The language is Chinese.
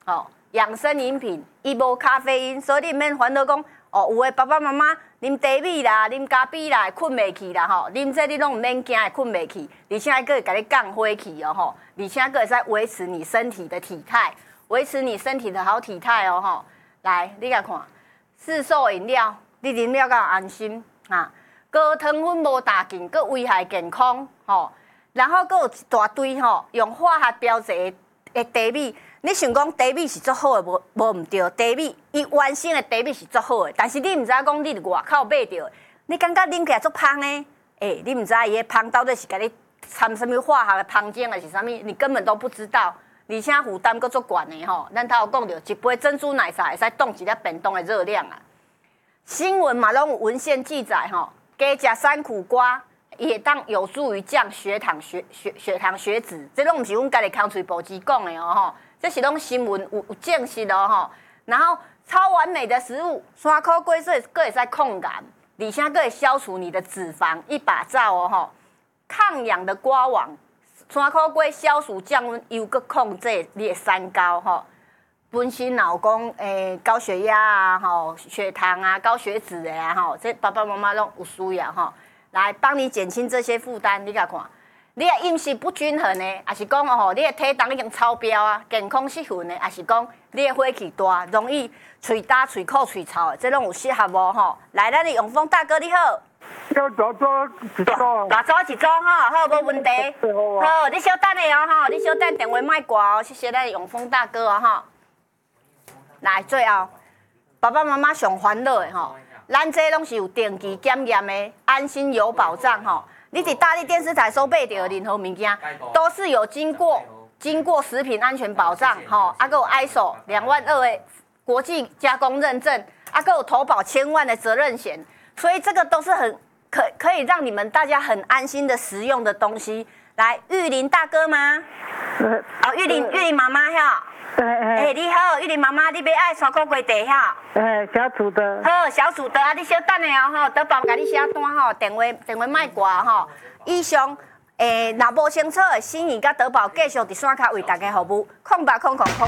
养生饮品，伊无咖啡因，所以你免烦恼讲有的爸爸妈妈啉茶米啦、啉咖啡啦，困袂去啦啉这你拢唔免惊，会困袂去，而且还会甲你降火气而且还会使维持你身体的体态，维持你身体的好体态来，你甲看，市售饮料，你啉了敢有安心高糖分无大劲，佮危害健康然后佮有一大堆用化学标志的茶米。你想讲茶米是足好的，无唔对，茶米伊原生的茶米是足好的，但是你唔知讲你伫外口买到，你感觉啉起来足芳呢？你唔知伊的芳到底是甲你掺什么化学的芳精还是啥物，你根本都不知道，而且负担佫足悬的咱头有讲到，一杯珍珠奶茶会使当一粒便当的热量啊。新闻嘛拢有文献记载加食山苦瓜也当有助于降血糖、血糖、血脂，这拢唔是阮家己空嘴保机讲的这是拢新闻有证实然后超完美的食物，山苦果水佫会使控癌，而且佫会消除你的脂肪，一把罩抗氧的瓜王，山苦果消暑降温，又佫控制你的三高本身有讲高血压啊血糖啊、高血脂的这爸爸妈妈拢有需要来帮你减轻这些负担，你甲看。你的饮食不均衡的，还是讲你的体重已经超标啊，健康失衡的，还是讲你的火气大，容易嘴焦、嘴苦、嘴臭的，这拢有适合无来，咱的永丰大哥你好。 要大早一早。 大早一早好，无问题。好，你稍等下你稍等电话莫挂谢谢咱的永丰大哥来，最后爸爸妈妈上烦恼的咱这拢是有定期检验的，安心有保障你伫大力电视台所买到的任何物件，都是有经过食品安全保障还有 ISO 22000的国际加工认证，还有投保1000万的责任险，所以这个都是很可以让你们大家很安心的食用的东西。来，玉林大哥吗？玉林妈妈你好，玉林妈妈，你要爱山苦果茶小煮的。 好，小煮的你稍等下德宝甲你写单电话莫挂以上若无清楚的，心怡甲德宝继续伫线卡为大家服务，0800。